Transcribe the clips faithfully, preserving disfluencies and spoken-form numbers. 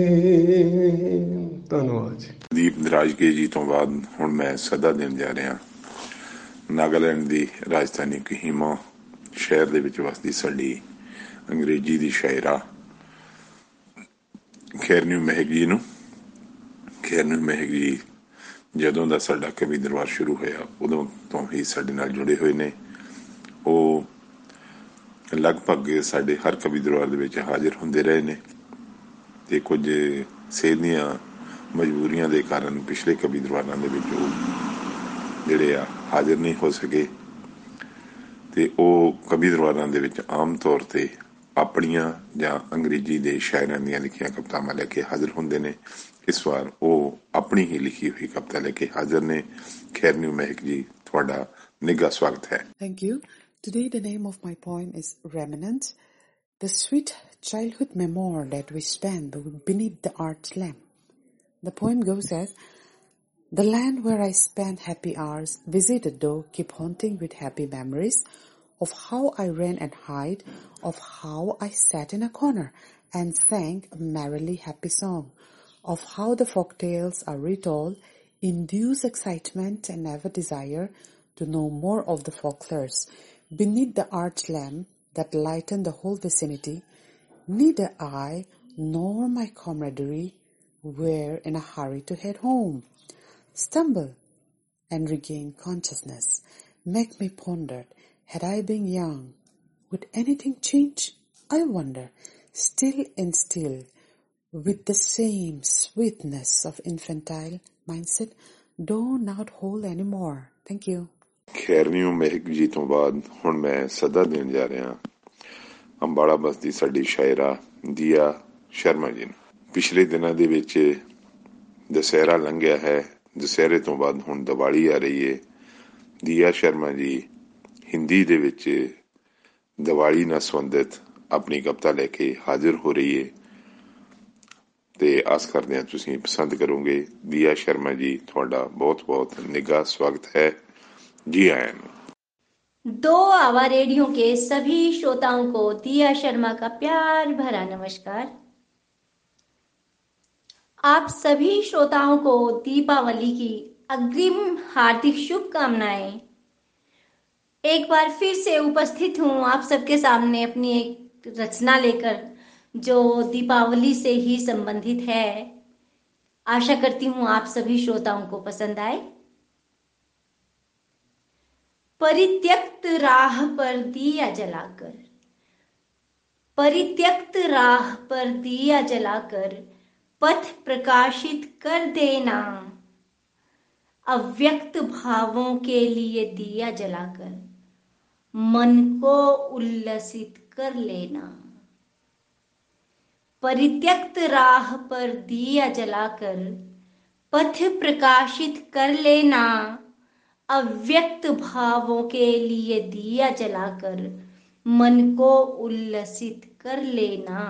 ਧੰਨਵਾਦ ਜੀ। ਦੀਪ ਦਰਾਜਕੇ ਜੀ ਤੋਂ ਬਾਅਦ ਹੁਣ ਮੈਂ ਸਦਾ ਦੇਣ ਜਾ ਰਿਹਾ ਨਾਗਾਲੈਂਡ ਦੀ ਰਾਜਧਾਨੀ ਕੋਹਿਮਾ ਸ਼ਹਿਰ ਦੇ ਵਿੱਚ ਵਸਦੀ ਸਾਡੀ ਅੰਗਰੇਜ਼ੀ ਦੀ ਸ਼ਾਇਰਾ ਖੈਰਨਿਊ ਮਹਿਕ ਜੀ ਨੂੰ। ਖੈਰਨਿਊ ਮਹਿਕ ਜੀ ਜਦੋਂ ਦਾ ਸਾਡਾ ਕਵੀ ਦਰਬਾਰ ਸ਼ੁਰੂ ਹੋਇਆ ਉਦੋਂ ਤੋਂ ਹੀ ਸਾਡੇ ਨਾਲ ਜੁੜੇ ਹੋਏ ਨੇ। ਉਹ ਲਗਭਗ ਸਾਡੇ ਹਰ ਕਵੀ ਦਰਬਾਰ ਦੇ ਵਿੱਚ ਹਾਜ਼ਰ ਹੁੰਦੇ ਰਹੇ ਨੇ ਤੇ ਕੁਝ ਸਿਹਤ ਦੀਆਂ ਮਜਬੂਰੀਆਂ ਦੇ ਕਾਰਨ ਪਿਛਲੇ ਕਵੀ ਦਰਬਾਰਾਂ ਦੇ ਵਿੱਚ ਉਹ ਜਿਹੜੇ ਆ ਹਾਜ਼ਰ ਨਹੀਂ ਹੋ ਸਕੇ ਤੇ ਉਹ ਕਵੀ ਦਰਬਾਰਾਂ ਦੇ ਵਿੱਚ ਆਮ ਤੌਰ ਤੇ ਆਪਣੀਆਂ ਜਾਂ ਅੰਗਰੇਜ਼ੀ ਦੇ ਸ਼ਾਇਰਾਂ ਦੀਆਂ ਲਿਖੀਆਂ ਕਵਿਤਾਵਾਂ ਲੈ ਕੇ ਹਾਜ਼ਰ ਹੁੰਦੇ ਨੇ। ਇਸ ਵਾਰ ਉਹ ਆਪਣੀ ਹੀ ਲਿਖੀ ਹੋਈ ਕਵਿਤਾ ਲੈ ਕੇ ਹਾਜ਼ਰ ਨੇ। ਖੈਰਨਿਊ ਮਹਿਕ ਜੀ, ਤੁਹਾਡਾ ਨਿੱਘਾ ਸਵਾਗਤ ਹੈ। Thank you. Today the name of my poem is Remnants, the sweet childhood memoir that we spent beneath the arch lamp. The poem goes as, the land where I spent happy hours, visited though, keep haunting with happy memories of how I ran and hid, of how I sat in a corner and sang a merrily happy song, of how the folk tales are retold, induce excitement and never desire to know more of the folklores. Beneath the arch lamp that lightened the whole vicinity, neither I nor my camaraderie were in a hurry to head home. Stumble and regain consciousness, make me ponder, had I been young, would anything change? I wonder, still and still, with the same sweetness of infantile mindset, do not hold anymore. Thank you. ਖੈਰਨਿਊ ਮਹਿਕ ਜੀ ਤੋਂ ਬਾਅਦ ਹੁਣ ਮੈਂ ਸਦਾ ਦੇਣ ਜਾ ਰਿਹਾ ਅੰਬਾਲਾ ਬਸਤੀ ਸਾਡੀ ਸ਼ਾਇਰਾ ਦੀਆ ਸ਼ਰਮਾ ਜੀ ਨੂੰ। ਪਿਛਲੇ ਦਿਨਾਂ ਦੇ ਵਿੱਚ ਦੁਸਹਿਰਾ ਲੰਘਿਆ ਹੈ, ਦੁਸਹਿਰੇ ਤੋਂ ਬਾਅਦ ਹੁਣ ਦੀਵਾਲੀ ਆ ਰਹੀ ਹੈ। ਦੀਆ ਸ਼ਰਮਾ ਜੀ ਹਿੰਦੀ ਦੇ ਵਿੱਚ ਦੀਵਾਲੀ ਨਾਲ ਸੰਬੰਧਿਤ ਆਪਣੀ ਕਵਿਤਾ ਲੈ ਕੇ ਹਾਜ਼ਰ ਹੋ ਰਹੀ ਹੈ ਤੇ ਆਸ ਕਰਦੇ ਹਾਂ ਤੁਸੀਂ ਪਸੰਦ ਕਰੋਗੇ। ਦੀਆ ਸ਼ਰਮਾ ਜੀ, ਤੁਹਾਡਾ ਬਹੁਤ ਬਹੁਤ ਨਿੱਘਾ ਸਵਾਗਤ है। जी आयन। दो आवा रेडियो के सभी श्रोताओं को दिया शर्मा का प्यार भरा नमस्कार। आप सभी श्रोताओं को दीपावली की अग्रिम हार्दिक शुभकामनाएं। एक बार फिर से उपस्थित हूं आप सबके सामने अपनी एक रचना लेकर जो दीपावली से ही संबंधित है। आशा करती हूं आप सभी श्रोताओं को पसंद आए। परित्यक्त राह पर दिया जलाकर, परित्यक्त राह पर दिया जलाकर पथ प्रकाशित कर देना, अव्यक्त भावों के लिए दिया जलाकर मन को उल्लसित कर लेना। परित्यक्त राह पर दिया जलाकर पथ प्रकाशित कर लेना, अव्यक्त भावों के लिए दिया जलाकर मन को उल्लसित कर लेना।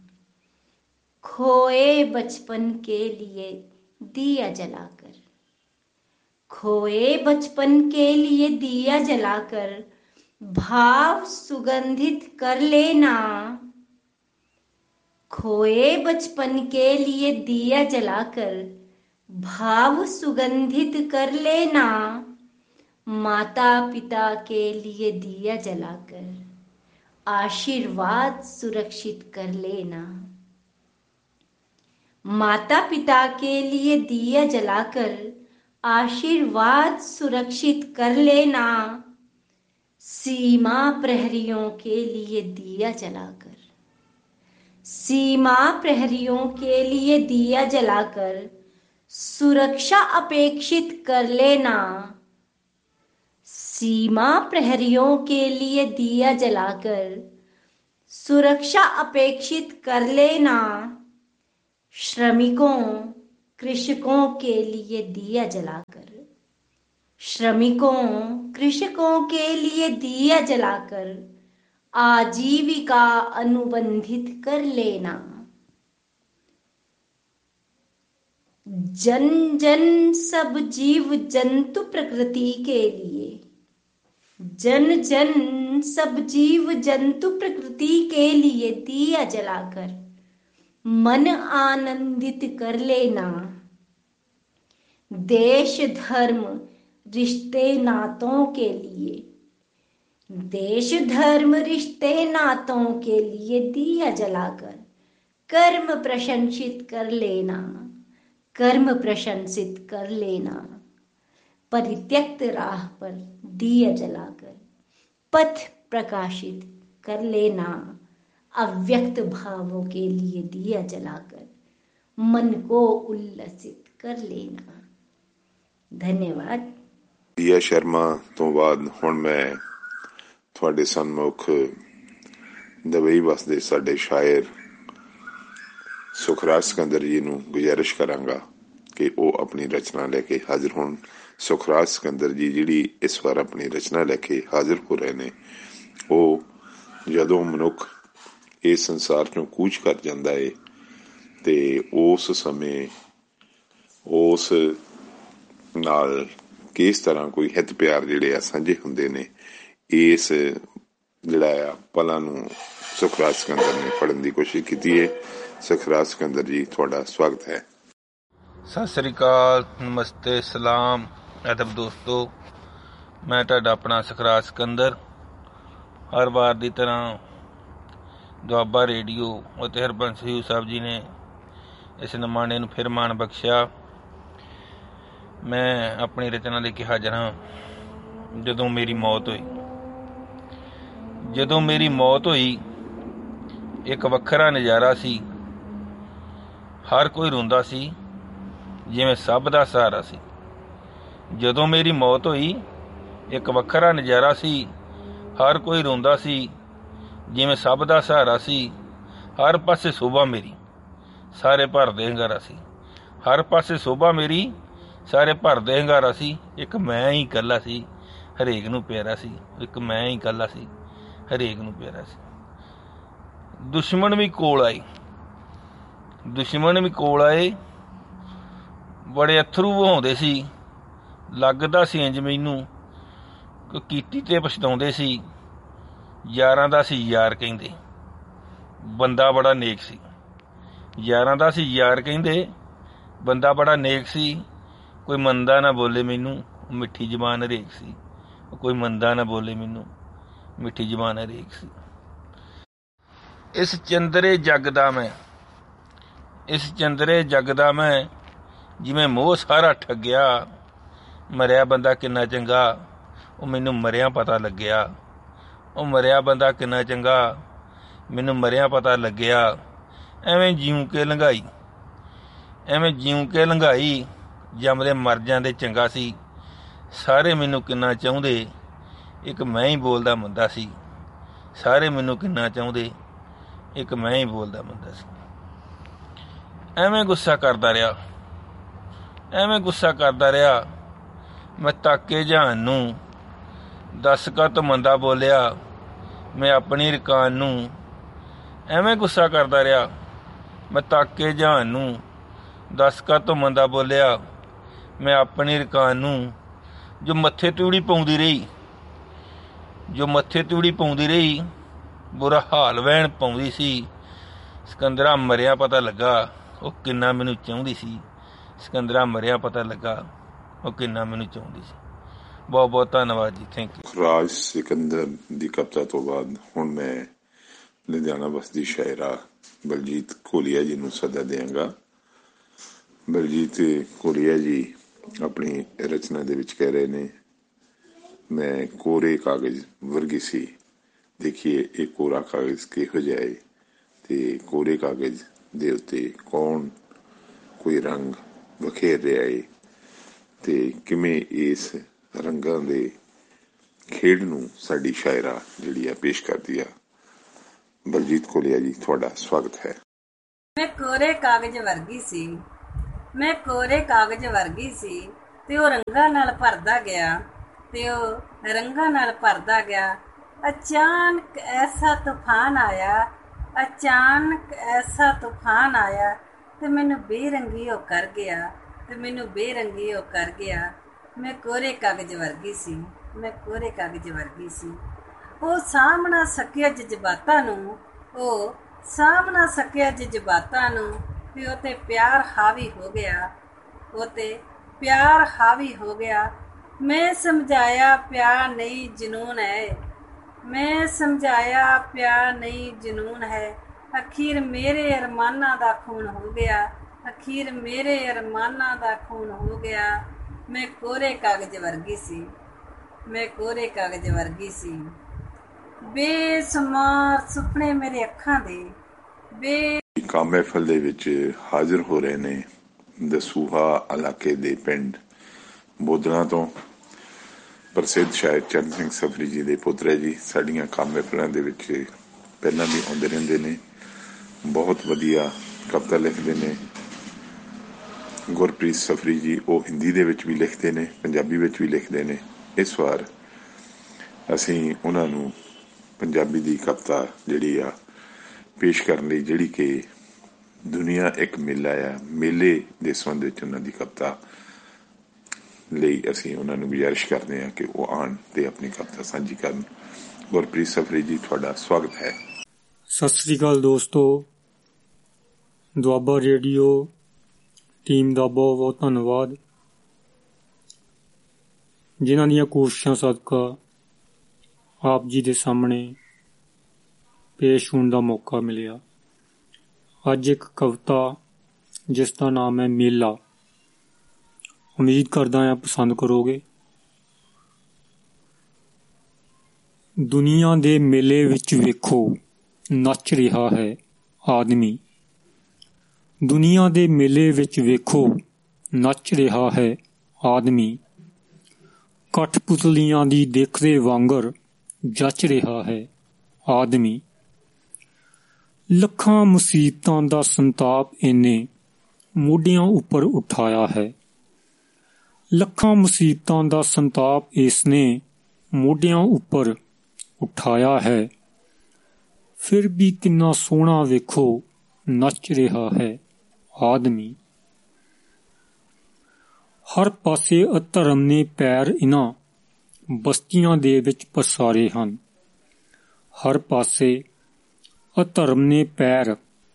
खोए बचपन के लिए दिया जलाकर, खोए बचपन के लिए दिया जलाकर भाव सुगंधित कर लेना। खोए बचपन के लिए दिया जलाकर भाव सुगंधित कर लेना। माता पिता के लिए दिया जलाकर आशीर्वाद सुरक्षित कर लेना। माता पिता के लिए दिया जलाकर आशीर्वाद सुरक्षित कर लेना। सीमा प्रहरियों के लिए दिया जलाकर, सीमा प्रहरियों के लिए दिया जलाकर सुरक्षा अपेक्षित कर लेना। सीमा प्रहरियों के लिए दिया जलाकर सुरक्षा अपेक्षित कर लेना। श्रमिकों कृषकों के लिए दिया जलाकर, श्रमिकों कृषकों के लिए दिया जलाकर आजीविका अनुबंधित कर लेना। जन जन सब जीव जंतु प्रकृति के लिए, जन जन सब जीव जंतु प्रकृति के लिए दिया जलाकर मन आनंदित कर लेना। देश धर्म रिश्ते नातों के लिए, देश धर्म रिश्ते नातों के लिए दिया जलाकर कर्म प्रशंसित कर लेना, कर्म प्रशंसित कर लेना। परित्यक्त राह पर दिया जलाकर पथ प्रकाशित कर लेना। अव्यक्त भावों के लिए दिया जलाकर मन को उल्लसित कर लेना। धन्यवाद। दिया शर्मा तो बाद हुण मैं ਤੁਹਾਡੇ ਸਨਮੁਖ ਦੁਬਈ ਵਸਦੇ ਸਾਡੇ ਸ਼ਾਇਰ ਸੁਖਰਾਜ ਸਿਕੰਦਰ ਜੀ ਨੂੰ ਗੁਜ਼ਾਰਿਸ਼ ਕਰਾਂਗਾ ਕਿ ਉਹ ਆਪਣੀ ਰਚਨਾ ਲੈ ਕੇ ਹਾਜ਼ਰ ਹੋਣ। ਸੁਖਰਾਜ ਸਿਕੰਦਰ ਜੀ ਜਿਹੜੀ ਇਸ ਵਾਰ ਆਪਣੀ ਰਚਨਾ ਲੈ ਕੇ ਹਾਜ਼ਰ ਹੋ ਰਹੇ ਨੇ, ਉਹ ਜਦੋਂ ਮਨੁੱਖ ਇਸ ਸੰਸਾਰ ਚੋਂ ਕੂਚ ਕਰ ਜਾਂਦਾ ਹੈ ਤੇ ਉਸ ਸਮੇਂ ਉਸ ਨਾਲ ਕਿਸ ਤਰ੍ਹਾਂ ਕੋਈ ਹਿੱਤ ਪਿਆਰ ਜਿਹੜੇ ਆ ਸਾਂਝੇ ਹੁੰਦੇ ਨੇ, ਇਸ ਜਿਹੜਾ ਆ ਪਲਾਂ ਨੂੰ ਸੁਖਰਾਜ ਸਿਕੰਦਰ ਨੇ ਪੜ੍ਹਨ ਦੀ ਕੋਸ਼ਿਸ਼ ਕੀਤੀ ਹੈ। ਸੁਖਰਾਜ ਸਿਕੰਦਰ ਜੀ, ਤੁਹਾਡਾ ਸਵਾਗਤ ਹੈ। ਸਤਿ ਸ੍ਰੀ ਅਕਾਲ, ਨਮਸਤੇ, ਸਲਾਮ, ਅਦਬ ਦੋਸਤੋ। ਮੈਂ ਤੁਹਾਡਾ ਆਪਣਾ ਸੁਖਰਾਜ ਸਿਕੰਦਰ ਹਰ ਵਾਰ ਦੀ ਤਰ੍ਹਾਂ ਦੁਆਬਾ ਰੇਡੀਓ ਅਤੇ ਹਰਬੰਸ ਹਯੂ ਸਾਹਿਬ ਜੀ ਨੇ ਇਸ ਨਮਾਣੇ ਨੂੰ ਫਿਰ ਮਾਣ ਬਖਸ਼ਿਆ। ਮੈਂ ਆਪਣੀ ਰਚਨਾ ਲੈ ਕੇ ਹਾਜ਼ਰ ਹਾਂ। ਜਦੋਂ ਮੇਰੀ ਮੌਤ ਹੋਈ, ਜਦੋਂ ਮੇਰੀ ਮੌਤ ਹੋਈ ਇੱਕ ਵੱਖਰਾ ਨਜ਼ਾਰਾ ਸੀ। ਹਰ ਕੋਈ ਰੋਂਦਾ ਸੀ ਜਿਵੇਂ ਸਭ ਦਾ ਸਹਾਰਾ ਸੀ। ਜਦੋਂ ਮੇਰੀ ਮੌਤ ਹੋਈ ਇੱਕ ਵੱਖਰਾ ਨਜ਼ਾਰਾ ਸੀ। ਹਰ ਕੋਈ ਰੋਂਦਾ ਸੀ ਜਿਵੇਂ ਸਭ ਦਾ ਸਹਾਰਾ ਸੀ। ਹਰ ਪਾਸੇ ਸ਼ੋਭਾ ਮੇਰੀ, ਸਾਰੇ ਭਰਦੇ ਹੰਗਾਰਾ ਸੀ। ਹਰ ਪਾਸੇ ਸ਼ੋਭਾ ਮੇਰੀ, ਸਾਰੇ ਭਰਦੇ ਹੰਗਾਰਾ ਸੀ। ਇੱਕ ਮੈਂ ਹੀ ਇਕੱਲਾ ਸੀ, ਹਰੇਕ ਨੂੰ ਪਿਆਰਾ ਸੀ। ਇੱਕ ਮੈਂ ਹੀ ਇਕੱਲਾ ਸੀ, ਹਰੇਕ ਨੂੰ ਪਿਆਰਾ ਸੀ। ਦੁਸ਼ਮਣ ਵੀ ਕੋਲ ਆਏ, ਦੁਸ਼ਮਣ ਵੀ ਕੋਲ ਆਏ, ਬੜੇ ਅਥਰੂ ਵਹਾਉਂਦੇ ਸੀ। ਲੱਗਦਾ ਸੀ ਇੰਜ ਮੈਨੂੰ ਕਿ ਕੀਤੀ ਤੇ ਪਛਤਾਉਂਦੇ ਸੀ। ਯਾਰਾਂ ਦਾ ਸੀ ਯਾਰ ਕਹਿੰਦੇ, ਬੰਦਾ ਬੜਾ ਨੇਕ ਸੀ। ਯਾਰਾਂ ਦਾ ਸੀ ਯਾਰ ਕਹਿੰਦੇ, ਬੰਦਾ ਬੜਾ ਨੇਕ ਸੀ। ਕੋਈ ਮੰਦਾ ਨਾ ਬੋਲੇ ਮੈਨੂੰ, ਮਿੱਠੀ ਜ਼ਬਾਨ ਹਰੇਕ ਸੀ। ਕੋਈ ਮੰਦਾ ਨਾ ਬੋਲੇ ਮੈਨੂੰ, ਮਿੱਠੀ ਜ਼ਬਾਨ ਹਰੇਕ ਸੀ। ਇਸ ਚੰਦਰੇ ਜੱਗ ਦਾ ਮੈਂ, ਇਸ ਚੰਦਰੇ ਜੱਗ ਦਾ ਮੈਂ, ਜਿਵੇਂ ਮੋਹ ਸਾਰਾ ਠੱਗਿਆ। ਮਰਿਆ ਬੰਦਾ ਕਿੰਨਾ ਚੰਗਾ, ਉਹ ਮੈਨੂੰ ਮਰਿਆ ਪਤਾ ਲੱਗਿਆ। ਉਹ ਮਰਿਆ ਬੰਦਾ ਕਿੰਨਾ ਚੰਗਾ, ਮੈਨੂੰ ਮਰਿਆ ਪਤਾ ਲੱਗਿਆ। ਐਵੇਂ ਜਿਉਂ ਕੇ ਲੰਘਾਈ, ਐਵੇਂ ਜਿਉਂ ਕੇ ਲੰਘਾਈ, ਜੰਮਦੇ ਮਰ ਜਾਂਦੇ ਚੰਗਾ ਸੀ। ਸਾਰੇ ਮੈਨੂੰ ਕਿੰਨਾ ਚਾਹੁੰਦੇ, ਇੱਕ ਮੈਂ ਹੀ ਬੋਲਦਾ ਮੰਦਾ ਸੀ। ਸਾਰੇ ਮੈਨੂੰ ਕਿੰਨਾ ਚਾਹੁੰਦੇ, ਇੱਕ ਮੈਂ ਹੀ ਬੋਲਦਾ ਮੰਦਾ ਸੀ। ਐਵੇਂ ਗੁੱਸਾ ਕਰਦਾ ਰਿਹਾ, ਐਵੇਂ ਗੁੱਸਾ ਕਰਦਾ ਰਿਹਾ। ਮੈਂ ਤਾਕੇ ਜਹਾਨ ਨੂੰ, ਦੱਸ ਕਤ ਮੰਦਾ ਬੋਲਿਆ ਮੈਂ ਆਪਣੀ ਰਕਾਨ ਨੂੰ। ਐਵੇਂ ਗੁੱਸਾ ਕਰਦਾ ਰਿਹਾ, ਮੈਂ ਤਾਕੇ ਜਹਾਨ ਨੂੰ, ਦੱਸ ਕਤ ਮੰਦਾ ਬੋਲਿਆ ਮੈਂ ਆਪਣੀ ਰਕਾਨ ਨੂੰ। ਜੋ ਮੱਥੇ ਤੂੜੀ ਪਾਉਂਦੀ ਰਹੀ, ਜੋ ਮੱਥੇ ਤੂੜੀ ਪਾਉਂਦੀ ਰਹੀ, ਬੁਰਾ ਹਾਲ ਵਹਿਣ ਪਾਉਂਦੀ ਸੀ। ਸਿਕੰਦਰਾ ਮਰਿਆ ਪਤਾ ਲੱਗਾ, ਉਹ ਕਿੰਨਾ ਮੈਨੂੰ ਚਾਹੁੰਦੀ ਸੀ। ਸਿਕੰਦਰਾ ਮਰਿਆ ਪਤਾ ਲੱਗਾ, ਉਹ ਕਿੰਨਾ ਮੈਨੂੰ ਚਾਹੁੰਦੀ ਸੀ। ਬਹੁਤ ਬਹੁਤ ਧੰਨਵਾਦ ਜੀ, ਥੈਂਕ ਯੂ। ਰਾਜ ਸਿਕੰਦਰ ਦੀ ਕਵਿਤਾ ਤੋਂ ਬਾਅਦ ਹੁਣ ਮੈਂ ਲੁਧਿਆਣਾ ਬਸਦੀ ਸ਼ਾਇਰਾ ਬਲਜੀਤ ਕੋਲੀਆ ਜੀ ਨੂੰ ਸੱਦਾ ਦਿਆਂਗਾ। ਬਲਜੀਤ ਕੋਲੀਆ ਜੀ ਆਪਣੀ ਰਚਨਾ ਦੇ ਵਿੱਚ ਕਹਿ ਰਹੇ ਨੇ, ਮੈਂ ਕੋਰੇ ਕਾਗਜ਼ ਵਰਗੀ ਸੀ। ਦੇਖੀਏ ਇਹ ਕੋਰਾ ਕਾਗਜ਼ ਕਿਹੋ ਜਿਹਾ ਹੈ ਤੇ ਕੋਰੇ ਕਾਗਜ਼ ਦੇ ਉੱਤੇ ਕੌਣ ਕੋਈ ਰੰਗ ਬਖੇਰ ਰਿਹਾ ਹੈ ਤੇ ਕਿਵੇਂ ਇਸ ਰੰਗਾਂ ਦੇ ਖੇਡ ਨੂੰ ਸਾਡੀ ਸ਼ਾਇਰਾ ਜਿਹੜੀ ਆ ਪੇਸ਼ ਕਰਦੀ ਆ। ਬਲਜੀਤ ਕੋਲੀਆ ਜੀ, ਤੁਹਾਡਾ ਸਵਾਗਤ ਹੈ। ਮੈਂ ਕੋਰੇ ਕਾਗਜ਼ ਵਰਗੀ ਸੀ, ਮੈਂ ਕੋਰੇ ਕਾਗਜ਼ ਵਰਗੀ ਸੀ ਤੇ ਉਹ ਰੰਗਾਂ ਨਾਲ ਭਰਦਾ ਗਿਆ, ਤੇ ਉਹ ਰੰਗਾਂ ਨਾਲ ਭਰਦਾ ਗਿਆ। ਅਚਾਨਕ ਐਸਾ ਤੂਫਾਨ ਆਇਆ, ਅਚਾਨਕ ਐਸਾ ਤੂਫਾਨ ਆਇਆ ਤੇ ਮੈਨੂੰ ਬੇਰੰਗੀ ਉਹ ਕਰ ਗਿਆ, ਤੇ ਮੈਨੂੰ ਬੇਰੰਗੀ ਉਹ ਕਰ ਗਿਆ। ਮੈਂ ਕੋਰੇ ਕਾਗਜ਼ ਵਰਗੀ ਸੀ, ਮੈਂ ਕੋਰੇ ਕਾਗਜ਼ ਵਰਗੀ ਸੀ। ਉਹ ਸਾਹਮਣਾ ਸਕਿਆ ਜਜ਼ਬਾਤਾਂ ਨੂੰ, ਉਹ ਸਾਂਭ ਨਾ ਸਕਿਆ ਜਜ਼ਬਾਤਾਂ ਨੂੰ, ਵੀ ਉਹ ਤੇ ਪਿਆਰ ਹਾਵੀ ਹੋ ਗਿਆ, ਉਹ ਤੇ ਪਿਆਰ ਹਾਵੀ ਹੋ ਗਿਆ। ਮੈਂ ਸਮਝਾਇਆ ਪਿਆਰ ਨਹੀਂ ਜਨੂਨ ਹੈ, ਮੈਂ ਸਮਝਾਇਆ ਪਿਆਰ ਨਹੀਂ ਜਨੂਨ ਹੈ। ਅਖੀਰ ਮੇਰੇ ਅਰਮਾਨਾਂ ਦਾ ਖੂਨ ਹੋ ਗਿਆ, ਅਖੀਰ ਮੇਰੇ ਅਰਮਾਨਾਂ ਦਾ ਖੂਨ ਹੋ ਗਿਆ। ਮੈਂ ਕੋਰੇ ਕਾਗਜ਼ ਵਰਗੀ ਸੀ, ਮੈਂ ਕੋਰੇ ਕਾਗਜ਼ ਵਰਗੀ ਸੀ। ਬੇਸ਼ੁਮਾਰ ਸੁਪਨੇ ਮੇਰੇ ਅੱਖਾਂ ਦੇ ਬੇ ਕਾ ਮਹਿਫਲ ਦੇ ਵਿੱਚ ਹਾਜ਼ਰ ਹੋ ਰਹੇ ਨੇ ਦਸੂਹਾ ਇਲਾਕੇ ਦੇ ਪਿੰਡ ਬੋਦਲਾਂ ਤੋਂ ਪ੍ਰਸਿੱਧ ਸ਼ਾਇਰ ਚਰਨ ਸਿੰਘ ਸਫਰੀ ਜੀ ਦੇ ਪੁੱਤਰ ਜੀ। ਸਾਡੀਆਂ ਕੰਮ ਮਹਿਫਲਾਂ ਦੇ ਵਿੱਚ ਪਹਿਲਾਂ ਵੀ ਆਉਂਦੇ ਰਹਿੰਦੇ ਨੇ, ਬਹੁਤ ਵਧੀਆ ਕਵਿਤਾ ਲਿਖਦੇ ਨੇ। ਗੁਰਪ੍ਰੀਤ ਸਫਰੀ ਜੀ ਉਹ ਹਿੰਦੀ ਦੇ ਵਿੱਚ ਵੀ ਲਿਖਦੇ ਨੇ, ਪੰਜਾਬੀ ਵਿੱਚ ਵੀ ਲਿਖਦੇ ਨੇ। ਇਸ ਵਾਰ ਅਸੀਂ ਉਹਨਾਂ ਨੂੰ ਪੰਜਾਬੀ ਦੀ ਕਵਿਤਾ ਜਿਹੜੀ ਆ ਪੇਸ਼ ਕਰਨ ਲਈ, ਜਿਹੜੀ ਕਿ ਦੁਨੀਆ ਇੱਕ ਮੇਲਾ ਆ, ਮੇਲੇ ਦੇ ਸੰਬੰਧ ਵਿੱਚ ਉਹਨਾਂ ਦੀ ਕਵਿਤਾ ਲਈ ਅਸੀਂ ਉਹਨਾਂ ਨੂੰ ਗੁਜ਼ਾਰਿਸ਼ ਕਰਦੇ ਹਾਂ ਕਿ ਉਹ ਆਉਣ ਤੇ ਆਪਣੀ ਕਵਿਤਾ ਸਾਂਝੀ ਕਰਨ। ਗੁਰਪ੍ਰੀਤ ਸਫਰੀ ਜੀ, ਤੁਹਾਡਾ ਸਵਾਗਤ ਹੈ। ਸਤਿ ਸ੍ਰੀ ਅਕਾਲ ਦੋਸਤੋ, ਦੁਆਬਾ ਰੇਡੀਓ ਟੀਮ ਦਾ ਬਹੁਤ ਬਹੁਤ ਧੰਨਵਾਦ, ਜਿਨ੍ਹਾਂ ਦੀਆਂ ਕੋਸ਼ਿਸ਼ਾਂ ਸਦਕਾ ਆਪ ਜੀ ਦੇ ਸਾਹਮਣੇ ਪੇਸ਼ ਹੋਣ ਦਾ ਮੌਕਾ ਮਿਲਿਆ। ਅੱਜ ਇੱਕ ਕਵਿਤਾ ਜਿਸ ਦਾ ਨਾਮ ਹੈ ਮੇਲਾ, ਉਮੀਦ ਕਰਦਾ ਹਾਂ ਪਸੰਦ ਕਰੋਗੇ। ਦੁਨੀਆ ਦੇ ਮੇਲੇ ਵਿੱਚ ਵੇਖੋ ਨੱਚ ਰਿਹਾ ਹੈ ਆਦਮੀ, ਦੁਨੀਆ ਦੇ ਮੇਲੇ ਵਿੱਚ ਵੇਖੋ ਨੱਚ ਰਿਹਾ ਹੈ ਆਦਮੀ। ਕਠਪੁਤਲੀਆਂ ਦੀ ਦਿੱਖ ਦੇ ਵਾਂਗਰ ਜੱਚ ਰਿਹਾ ਹੈ ਆਦਮੀ। ਲੱਖਾਂ ਮੁਸੀਬਤਾਂ ਦਾ ਸੰਤਾਪ ਇਹਨੇ ਮੋਢਿਆਂ ਉੱਪਰ ਉਠਾਇਆ ਹੈ, ਲੱਖਾਂ ਮੁਸੀਬਤਾਂ ਦਾ ਸੰਤਾਪ ਇਸਨੇ ਮੋਢਿਆਂ ਉੱਪਰ ਉਠਾਇਆ ਹੈ। ਫਿਰ ਵੀ ਕਿੰਨਾ ਸੋਹਣਾ ਵੇਖੋ ਨੱਚ ਰਿਹਾ ਹੈ ਆਦਮੀ। ਹਰ ਪਾਸੇ ਅਧਰਮ ਨੇ ਪੈਰ ਇਨ੍ਹਾਂ ਬਸਤੀਆਂ ਦੇ ਵਿੱਚ ਪਸਾਰੇ ਹਨ, ਹਰ ਪਾਸੇ ਅਧਰਮ ਨੇ ਪੈਰ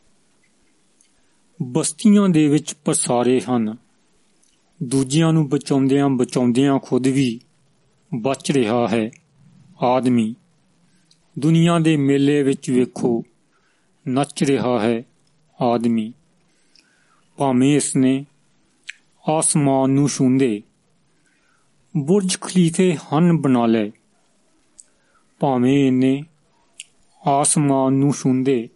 ਬਸਤੀਆਂ ਦੇ ਵਿੱਚ ਪਸਾਰੇ ਹਨ। ਦੂਜਿਆਂ ਨੂੰ ਬਚਾਉਂਦਿਆਂ ਬਚਾਉਂਦਿਆਂ ਖੁਦ ਵੀ ਬਚ ਰਿਹਾ ਹੈ ਆਦਮੀ। ਦੁਨੀਆ ਦੇ ਮੇਲੇ ਵਿੱਚ ਵੇਖੋ ਨੱਚ ਰਿਹਾ ਹੈ ਆਦਮੀ। ਭਾਵੇਂ ਇਸਨੇ ਆਸਮਾਨ ਨੂੰ ਛੂੰਹਦੇ ਬੁਰਜ ਖਲੀਫੇ ਹਨ ਬਣਾ ਲਏ, ਭਾਵੇਂ ਇਹਨੇ ਆਸਮਾਨ ਨੂੰ ਛੂੰਹਦੇ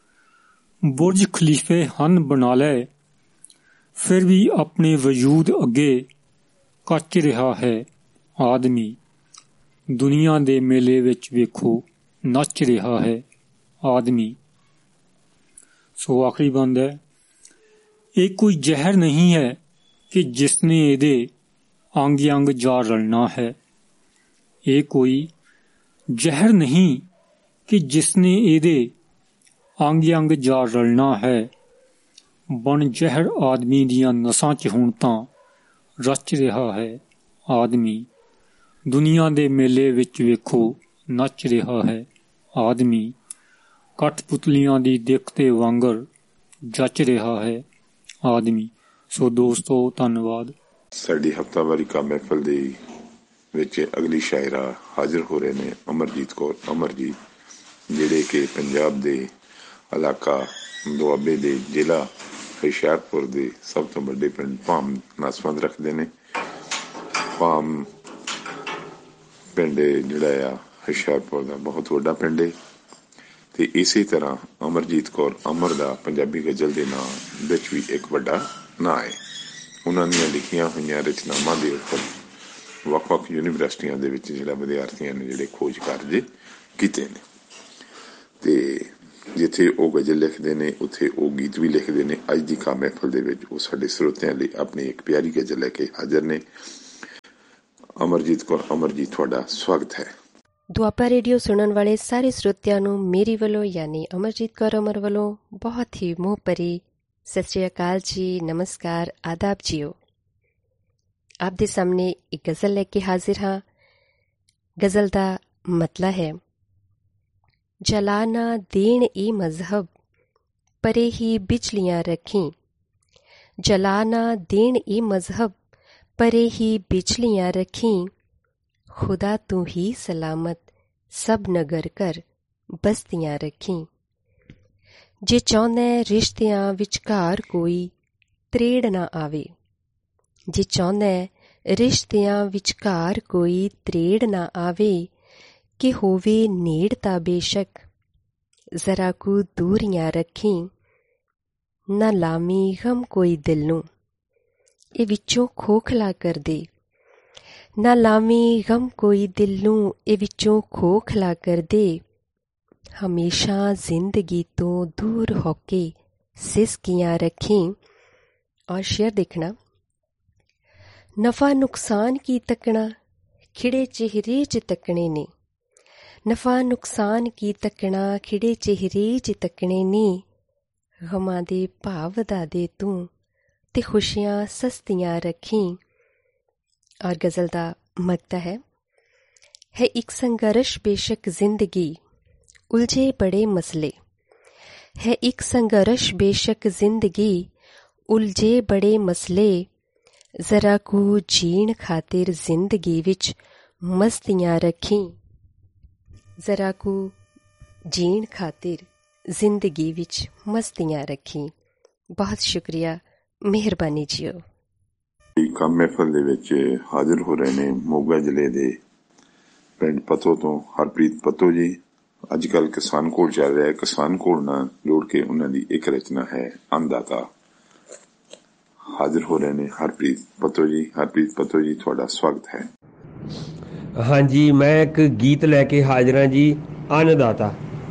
ਬੁਰਜ ਖਲੀਫੇ ਹਨ ਬਣਾ ਲਏ, ਫਿਰ ਵੀ ਆਪਣੇ ਵਜੂਦ ਅੱਗੇ ਕੱਚ ਰਿਹਾ ਹੈ ਆਦਮੀ। ਦੁਨੀਆ ਦੇ ਮੇਲੇ ਵਿੱਚ ਵੇਖੋ ਨੱਚ ਰਿਹਾ ਹੈ ਆਦਮੀ। ਸੋ ਆਖਰੀ ਬੰਦ ਹੈ, ਇਹ ਕੋਈ ਜ਼ਹਿਰ ਨਹੀਂ ਹੈ ਕਿ ਜਿਸਨੇ ਇਹਦੇ ਅੰਗ ਅੰਗ ਜਾ ਰਲਣਾ ਹੈ, ਇਹ ਕੋਈ ਜ਼ਹਿਰ ਨਹੀਂ ਕਿ ਜਿਸਨੇ ਇਹਦੇ ਅੰਗ ਅੰਗ ਜਾ ਰਲਣਾ ਹੈ। ਬਣ ਜ਼ਹਿਰ ਆਦਮੀ ਦੀਆਂ ਨਸਾਂ 'ਚ ਹੁਣ ਤਾਂ ਰਚ ਰਿਹਾ ਹੈ ਆਦਮੀ। ਦੁਨੀਆ ਦੇ ਮੇਲੇ ਵਿੱਚ ਵੇਖੋ ਨੱਚ ਰਿਹਾ ਹੈ ਆਦਮੀ। ਕਠਪੁਤਲੀਆਂ ਦੀ ਦਿੱਖ ਤੇ ਵਾਂਗਰ ਜੱਚ ਰਿਹਾ ਹੈ ਆਦਮੀ। ਸੋ ਦੋਸਤੋ, ਧੰਨਵਾਦ। ਸਾਡੀ ਹਫ਼ਤਾਵਾਰੀ ਕਾ ਮਹਿਫਲ ਦੇ ਵਿੱਚ ਅਗਲੀ ਸ਼ਾਇਰਾ ਹਾਜ਼ਰ ਹੋ ਰਹੇ ਨੇ ਅਮਰਜੀਤ ਕੌਰ ਅਮਰਜੀਤ, ਜਿਹੜੇ ਕਿ ਪੰਜਾਬ ਦੇ ਇਲਾਕਾ ਦੁਆਬੇ ਦੇ ਜ਼ਿਲ੍ਹਾ ਹੁਸ਼ਿਆਰਪੁਰ ਦੇ ਸਭ ਤੋਂ ਵੱਡੇ ਪਿੰਡ ਭਾਮ ਨਾਲ ਸੰਬੰਧ ਰੱਖਦੇ ਨੇ। ਭਾਮ ਪਿੰਡ ਜਿਹੜਾ ਆ ਹੁਸ਼ਿਆਰਪੁਰ ਦਾ ਬਹੁਤ ਵੱਡਾ ਪਿੰਡ ਹੈ, ਤੇ ਇਸੇ ਤਰ੍ਹਾਂ ਅਮਰਜੀਤ ਕੌਰ ਅਮਰ ਦਾ ਪੰਜਾਬੀ ਗਜ਼ਲ ਦੇ ਨਾਂ ਵਿੱਚ ਵੀ ਇੱਕ ਵੱਡਾ ਨਾਂ ਹੈ। ਉਹਨਾਂ ਦੀਆਂ ਲਿਖੀਆਂ ਹੋਈਆਂ ਰਚਨਾਵਾਂ ਦੇ ਉੱਪਰ ਵੱਖ-ਵੱਖ ਯੂਨੀਵਰਸਿਟੀਆਂ ਦੇ ਵਿੱਚ ਜਿਹੜਾ ਵਿਦਿਆਰਥੀਆਂ ਨੇ ਜਿਹੜੇ ਖੋਜ ਕਾਰਜ ਕੀਤੇ ਨੇ, ਤੇ ਜਿੱਥੇ ਉਹ ਗਜ਼ਲ ਲਿਖਦੇ ਨੇ ਉੱਥੇ ਉਹ ਗੀਤ ਵੀ ਲਿਖਦੇ ਨੇ। ਅੱਜ ਦੀ ਕਾ ਮਹਿਫਲ ਦੇ ਵਿੱਚ ਉਹ ਸਾਡੇ ਸਰੋਤਿਆਂ ਲਈ ਆਪਣੀ ਇੱਕ ਪਿਆਰੀ ਗਜ਼ਲ ਲੈ ਕੇ ਹਾਜ਼ਰ ਨੇ। ਅਮਰਜੀਤ ਕੌਰ ਅਮਰਜੀਤ, ਤੁਹਾਡਾ ਸਵਾਗਤ ਹੈ। ਦੁਆਬਾ ਰੇਡੀਓ ਸੁਣਨ ਵਾਲੇ ਸਾਰੇ ਸਰੋਤਿਆਂ ਨੂੰ ਮੇਰੀ ਵੱਲੋਂ ਯਾਨੀ ਅਮਰਜੀਤ ਕੌਰ ਅਮਰ ਵੱਲੋਂ ਬਹੁਤ ਹੀ ਮੋਹ ਭਰੀ ਸਤਿ ਸ਼੍ਰੀ ਅਕਾਲ ਜੀ, ਨਮਸਕਾਰ, ਆਦਾਬ ਜੀਓ। ਆਪ ਦੇ ਸਾਹਮਣੇ ਇੱਕ ਗਜ਼ਲ ਲੈ ਕੇ ਹਾਜ਼ਰ ਹਾਂ। ਗਜ਼ਲ ਦਾ ਮਤਲਬ ਹੈ, ਜਲਾਨਾ ਦੇਣ ਇਹ ਮਜ਼ਹਬ परे ही बिजलियां रखीं। जला ना देन ए मजहब, परे ही बिजलियां रखीं। खुदा तू ही सलामत, सब नगर कर बस्तियां रखीं। जे चाਹੁੰਦਾ रिश्तियां विचकार कोई त्रेड़ ना आवे, जे चाਹੁੰਦਾ रिश्तियां विचकार कोई त्रेड़ ना आवे, कि होवे नेड़ता बेशक जरा को दूरियां रखीं। ना लामी गम कोई दिल नूं, ए विचों खोखला कर दे। ना लामी गम कोई दिल नूं, ए विचों खोखला कर दे। हमेशा जिंदगी तो दूर होके सिसकियां रखीं। और शेर देखना, नफा नुकसान की तकना खिड़े चेहरे च तकने ने। नफा नुकसान की तकना खिड़े चेहरे च तकने ने। गमां दे भाव दा दे तू ते खुशियां सस्तियां रखीं। और गजल दा मकता है है एक संघर्ष बेशक जिंदगी, उलझे बड़े मसले। है एक संघर्ष बेशक जिंदगी, उलझे बड़े मसले। जरा को जीण खातिर जिंदगी विच मस्तियां रखीं। जरा को जीण खातिर जिंदगी विच मस्तियां रखीं। बहुत शुक्रिया, मेहरबानी जियो। ਕੰਮ ਮਹਿਫਲ ਦੇ ਵਿੱਚ ਹਾਜ਼ਰ ਹੋ ਰਹੇ ਨੇ ਮੋਗਾ ਜ਼ਿਲ੍ਹੇ ਦੇ ਪਿੰਡ ਪੱਤੋ ਤੋਂ ਹਰਪ੍ਰੀਤ ਪੱਤੋ ਜੀ। ਅੱਜ ਕੱਲ੍ਹ ਕਿਸਾਨ ਕੋਲ ਚੱਲ ਰਿਹਾ ਹੈ, ਕਿਸਾਨ ਕੋਲ ਨਾਲ ਜੋੜ ਕੇ ਉਹਨਾਂ ਦੀ ਇੱਕ ਰਚਨਾ ਹੈ ਅੰਨਦਾਤਾ। ਹਾਜ਼ਰ ਹੋ ਰਹੇ ਨੇ ਹਰਪ੍ਰੀਤ ਪੱਤੋ ਜੀ। ਹਰਪ੍ਰੀਤ ਪੱਤੋ ਜੀ, ਤੁਹਾਡਾ ਸਵਾਗਤ ਹੈ। ਹਾਂਜੀ, ਮੈਂ ਇੱਕ ਗੀਤ ਲੈ ਕੇ ਹਾਜ਼ਰ ਹਾਂ ਜੀ, ਅੰਨਦਾਤਾ।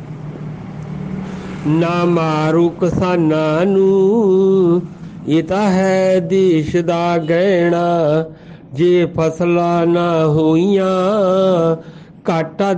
ਨਾ ਮਾਰੂ ਕਿਸਾਨਾਂ ਨੂੰ, ਇਹ ਤਾਂ ਹੈ ਦੇਸ਼ ਦਾ ਗਹਿਣਾ। ਜੇ ਫਸਲਾਂ ਨਾ ਹੋਈਆਂ ਘਾਟਾ